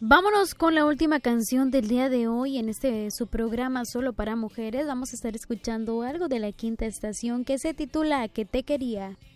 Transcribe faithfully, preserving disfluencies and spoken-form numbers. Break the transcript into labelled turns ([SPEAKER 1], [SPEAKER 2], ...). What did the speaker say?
[SPEAKER 1] Vámonos con la última canción del día de hoy en este su programa Solo para Mujeres. Vamos a estar escuchando algo de La Quinta Estación que se titula ¿Que te quería?